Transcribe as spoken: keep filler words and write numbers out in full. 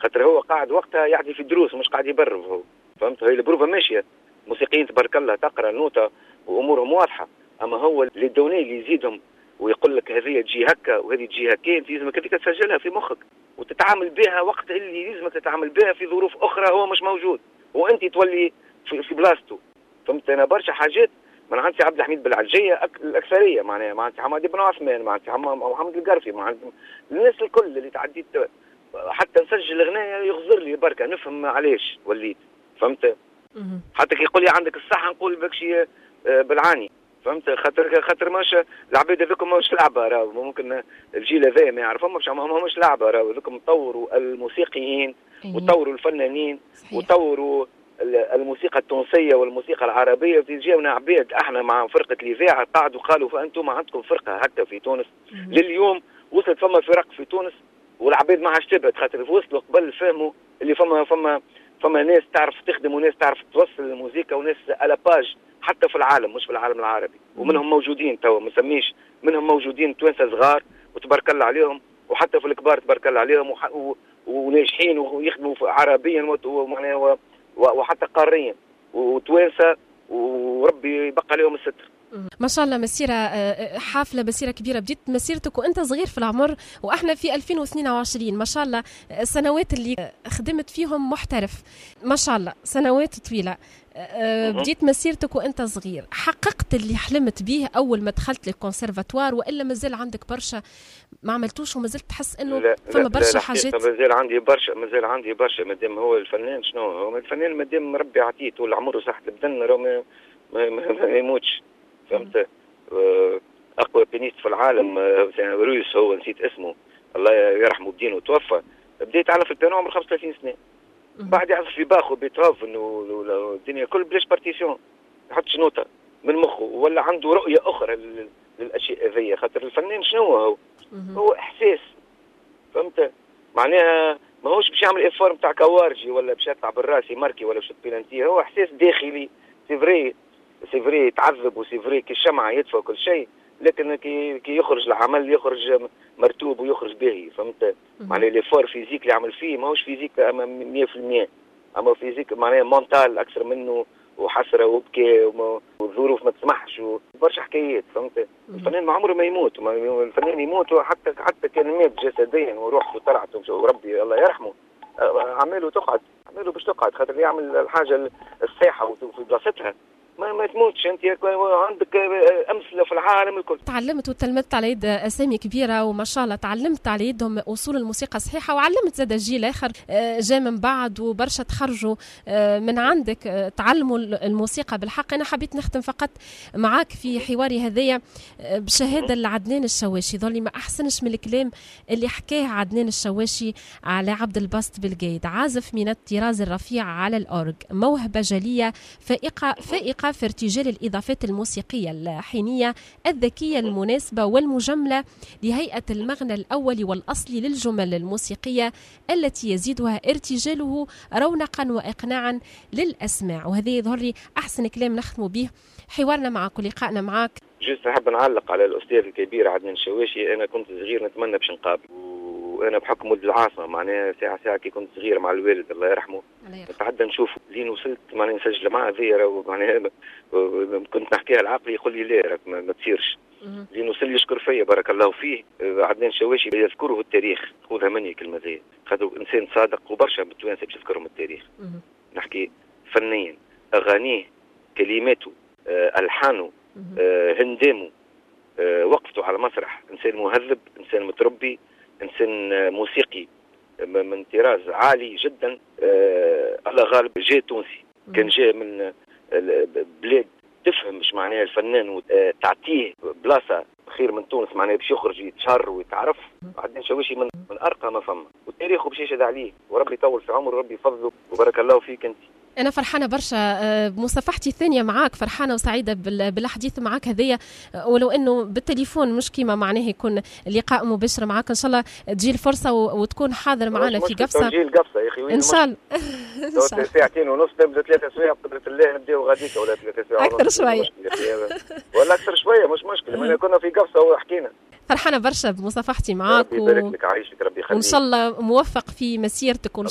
خاطر هو قاعد وقتها يعدي في دروس مش قاعد يبرف هو، فهمت؟ هي البروفة ماشية، موسيقيين تبارك الله تقرا نوتة وامورهم واضحه، اما هو اللي الدوني اللي يزيدهم ويقول لك هذه تجي هكا وهذه تجي هكين، لازمك انت تسجلها في مخك وتتعامل بها وقت اللي لازمك تتعامل بها في ظروف اخرى هو مش موجود وانت تولي في, في بلاصته. فهمت؟ انا برشا حاجات من عند عبد الحميد بالعجيه الاكثريه معناها مع حماد بن عثمان مع محمد القرفي مع الناس الكل اللي تعديت حتى نسجل اغنيه يغزر لي بركه نفهم علاش وليت. فهمت؟ حتى كي يقول لي عندك الصحه نقول بكشي بالعاني. فهمت؟ خاطر خاطر ماش العباد هذوكم ماش لعبه، راهو ممكن الجيل هذا ما يعرفهمش، ما مش لعبه، راهو هذوكم طوروا الموسيقيين وطوروا الفنانين وطوروا الموسيقى التونسيه والموسيقى العربيه. في جاونا عباد احنا مع فرقه الاذاعه قعدوا قالوا فانتم عندكم فرقه هكا في تونس. لليوم وصلت فما فرق في تونس والعباد ما عادش تبعد، خاطر وصلوا قبل فهموا اللي فما فما فما ناس تعرف تخدم وناس تعرف توصل الموسيقى وناس على باج حتى في العالم مش في العالم العربي، ومنهم موجودين توا ما نسميش، منهم موجودين توانسه صغار وتبارك الله عليهم، وحتى في الكبار تبارك الله عليهم وح... وناجحين ويخدموا عربيا وحتى قاريا وتوانسه، وربي يبقى عليهم الستر. ما شاء الله مسيرة حافلة، مسيرة كبيرة. بديت مسيرتك وانت صغير في العمر واحنا في ألفين واثنين وعشرين، ما شاء الله السنوات اللي خدمت فيهم محترف، ما شاء الله سنوات طويلة. بديت مسيرتك وانت صغير، حققت اللي حلمت به اول ما دخلت للكونسيرفاتوار وإلا مازال عندك برشا ما عملتوش ومازلت تحس انه فما برشا حاجات؟ مازال عندي برشا، مازال عندي برشا. مادام هو الفنان شنو هو الفنان، مادام ربي عطيه طول عمره صحة البدن راهو ما, ما, ما, ما يموتش. فهمت؟ اقوى بيانيست في العالم رويس هو نسيت اسمه الله يرحمه بدينه توفى، بديت اعرف البيانو عمر خمسة وثلاثين سنه، بعد يعرف في باخ وبيتهوفن والدنيا كل بلاش بارتيسيون، يحطش نوتة من مخه ولا عنده رؤيه اخرى للاشياء هذيا. خاطر الفنان شنو هو؟ هو احساس. فهمت؟ معناها ما هوش باش يعمل افور نتاع كوارجي ولا باش يطلع بالراسي ماركي ولا باش بيلانتي، هو احساس داخلي. سي فري سي فري يتعذب وسي فري كي الشمعة يدفى كل شيء، لكن كي كي يخرج العمل يخرج مرتوب ويخرج باهي. فهمت؟ معناها ليفور فيزيك اللي يعمل فيه ماهوش فيزيك مية في المية، اما فيزيك معناها مونتال اكثر منه، وحسره وبكاء والظروف ما تسمحش وبرشا حكايات. فهمت؟ الفنان ما عمره ما يموت، الفنان يموت حتى حتى كان مات جسديا وروحه طلعت وربي الله يرحمه عمله تقعد، عمله باش تقعد، خاطر يعمل الحاجه الصحيحه وفي بلاصتها ما ما تموتش. انت عندك امثله في العالم الكل. تعلمت وتلمذت على يد اسامي كبيره وما شاء الله، تعلمت على يدهم اصول الموسيقى الصحيحه، وعلمت زاد الجيل اخر جاء من بعد وبرشا تخرجوا من عندك تعلموا الموسيقى بالحق. انا حبيت نختم فقط معاك في حواري هذايا بشهاده لعدنان الشواشي، ظلي ما احسنش من الكلام اللي حكاه عدنان الشواشي على عبد الباسط بالقايد، عازف من الطراز الرفيع على الاورج، موهبه جليه فائقه فائقه في ارتجال الإضافات الموسيقية اللحنية الذكية المناسبة والمجملة لهيئة المغنى الأول والأصلي للجمل الموسيقية التي يزيدها ارتجاله رونقا وإقناعا للأسماع. وهذا يظهر لي أحسن كلام نختم به حوارنا معك ولقائنا معك. جست أحب نعلق على الأستاذ الكبير عدنان الشواشي. أنا كنت صغير نتمنى باش نقابل، وانا بحكم ولد العاصمه معناها ساعه ساعه كي كنت صغير مع الوالد الله يرحمه نتعدى نشوفه زين، وصلت معناها نسجل معاه ذي معناها كنت نحكيها العقل يقول لي لا ما, ما تصيرش زين، وصل يشكر فيا بارك الله فيه. عدنان الشواشي يذكره التاريخ، خذها مني كلمه ذي، خذوا انسان صادق وبرشا بالتوانسه باش يذكرهم التاريخ. نحكي فنيا اغانيه كلماته آه، الحانه آه، هندامه آه، وقفته على مسرح، انسان مهذب، انسان متربي، انسان موسيقي من طراز عالي جدا. آه الله غالب جاء تونسي، كان جاء من بلاد تفهم مش معناها الفنان وتعطيه بلاصه خير من تونس معناها باش يخرج يتشهر ويتعرف. عدنان شواشي من, من ارقى ما فما، والتاريخ باش يشهد عليه، وربي يطول في عمره وربي يفضله وبارك الله فيك انت. أنا فرحانة برشا بمصافحتي الثانية معاك، فرحانة وسعيدة بالحديث معاك هذيا، ولو أنه بالتليفون مش كيما معناه يكون لقاء مباشر معاك. إن شاء الله تجي الفرصة وتكون حاضر معنا في قفصة. تجي القفصة يا أخي، إن شاء الله. ساعتين ونص نبدأ ثلاثة سوايع بقدرة الله نبدأ غاديك، ولا ثلاثة سوايع أكثر شوية ولا أكثر شوية مش مشكلة، ما كنا في قفصة وحكينا. فرحانة برشا بمصافحتي معاك ربي يبارك لك، عايشك ربي يخليك، وإن شاء الله موفق في مسيرتك.